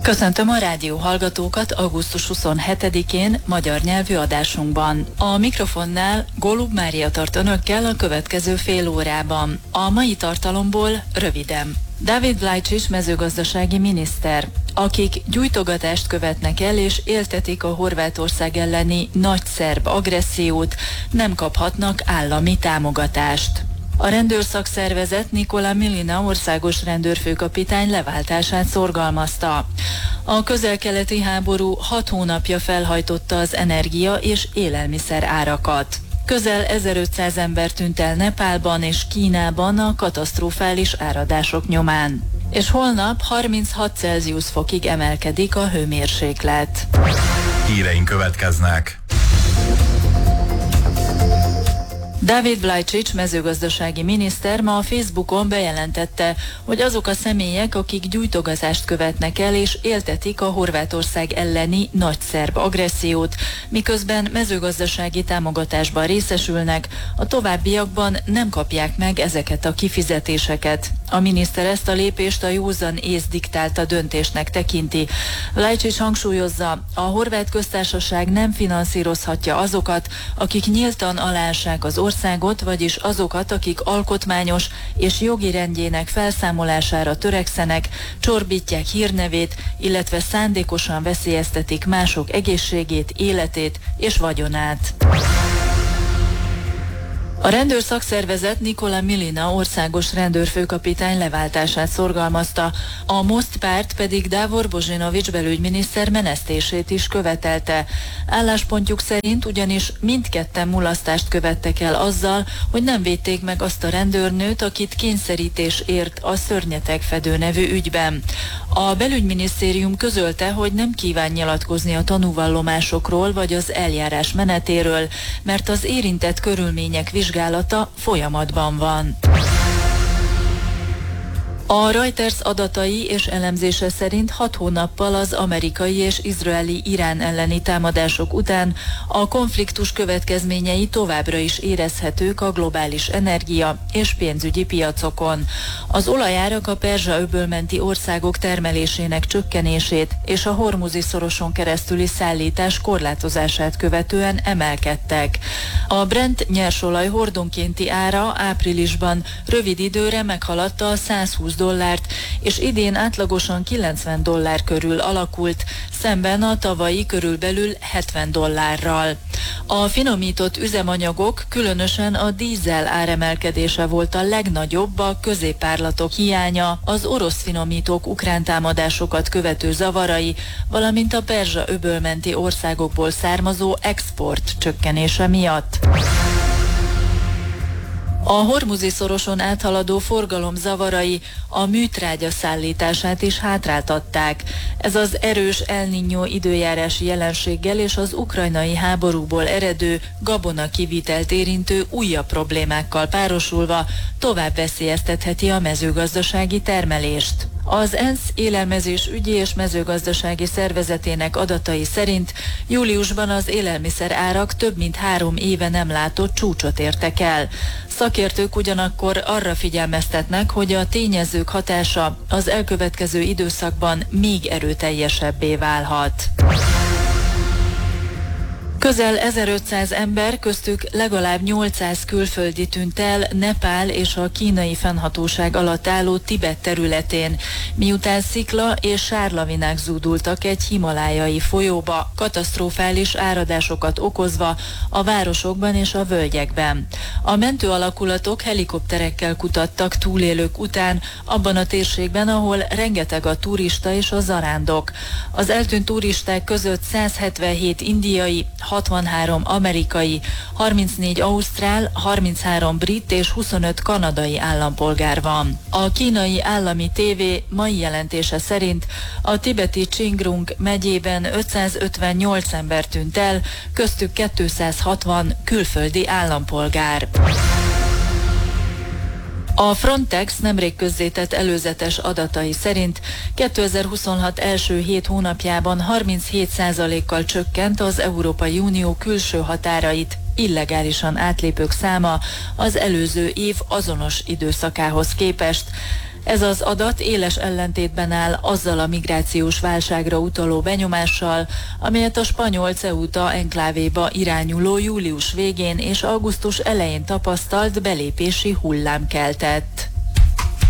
Köszöntöm a rádió hallgatókat augusztus 27-én magyar nyelvű adásunkban. A mikrofonnál Golub Mária tart önökkel a következő fél órában. A mai tartalomból röviden. David Vlajcic mezőgazdasági miniszter, akik gyújtogatást követnek el és éltetik a Horvátország elleni nagy szerb agressziót, nem kaphatnak állami támogatást. A rendőrszakszervezet Nikola Milina országos rendőrfőkapitány leváltását szorgalmazta. A közel-keleti háború 6 hónapja felhajtotta az energia és élelmiszer árakat. Közel 1500 ember tűnt el Nepálban és Kínában a katasztrofális áradások nyomán. És holnap 36 Celsius fokig emelkedik a hőmérséklet. Híreink következnek. David Vlajcic mezőgazdasági miniszter ma a Facebookon bejelentette, hogy azok a személyek, akik gyújtogatást követnek el és éltetik a Horvátország elleni nagy szerb agressziót, miközben mezőgazdasági támogatásban részesülnek, a továbbiakban nem kapják meg ezeket a kifizetéseket. A miniszter ezt a lépést a józan ész diktálta döntésnek tekinti. Vlajcic hangsúlyozza, a Horvát Köztársaság nem finanszírozhatja azokat, akik nyíltan aláássák az országot, vagyis azokat, akik alkotmányos és jogi rendjének felszámolására törekszenek, csorbítják hírnevét, illetve szándékosan veszélyeztetik mások egészségét, életét és vagyonát. A rendőrszakszervezet Nikola Milina országos rendőrfőkapitány leváltását szorgalmazta, a MOSZT párt pedig Davor Božinović belügyminiszter menesztését is követelte. Álláspontjuk szerint ugyanis mindketten mulasztást követtek el azzal, hogy nem védték meg azt a rendőrnőt, akit kényszerítés ért a Szörnyetegfedő nevű ügyben. A belügyminisztérium közölte, hogy nem kíván nyilatkozni a tanúvallomásokról vagy az eljárás menetéről, mert az érintett körülmények vizsgálata folyamatban van. A Reuters adatai és elemzése szerint 6 hónappal az amerikai és izraeli Irán elleni támadások után a konfliktus következményei továbbra is érezhetők a globális energia és pénzügyi piacokon. Az olajárak a Perzsa-öböl menti országok termelésének csökkenését és a Hormuzi-szoroson keresztüli szállítás korlátozását követően emelkedtek. A Brent nyersolaj hordonkénti ára áprilisban rövid időre meghaladta a $120, és idén átlagosan $90 körül alakult, szemben a tavalyi körülbelül $70. A finomított üzemanyagok, különösen a dízel áremelkedése volt a legnagyobb, a középárlatok hiánya, az orosz finomítók ukrán támadásokat követő zavarai, valamint a Perzsa-öböl menti országokból származó export csökkenése miatt. A Hormuzi-szoroson áthaladó forgalom zavarai a műtrágya szállítását is hátráltatták. Ez az erős El Niño időjárási jelenséggel és az ukrajnai háborúból eredő gabona kivitelt érintő újabb problémákkal párosulva tovább veszélyeztetheti a mezőgazdasági termelést. Az ENSZ élelmezésügyi és mezőgazdasági szervezetének adatai szerint júliusban az élelmiszer árak több mint 3 éve nem látott csúcsot értek el. Szakértők ugyanakkor arra figyelmeztetnek, hogy a tényezők hatása az elkövetkező időszakban még erőteljesebbé válhat. Közel 1500 ember, köztük legalább 800 külföldi tűnt el Nepál és a kínai fennhatóság alatt álló Tibet területén, miután szikla és sárlavinák zúdultak egy himalájai folyóba, katasztrofális áradásokat okozva a városokban és a völgyekben. A mentő alakulatok helikopterekkel kutattak túlélők után abban a térségben, ahol rengeteg a turista és a zarándok. Az eltűnt turisták között 177 indiai, 63 amerikai, 34 ausztrál, 33 brit és 25 kanadai állampolgár van. A kínai állami tévé mai jelentése szerint a tibeti Csingrung megyében 558 ember tűnt el, köztük 260 külföldi állampolgár. A Frontex nemrég közzétett előzetes adatai szerint 2026 első 7 hónapjában 37%-kal csökkent az Európai Unió külső határait illegálisan átlépők száma az előző év azonos időszakához képest. Ez az adat éles ellentétben áll azzal a migrációs válságra utaló benyomással, amelyet a spanyol Ceuta enklávéba irányuló július végén és augusztus elején tapasztalt belépési hullám keltett.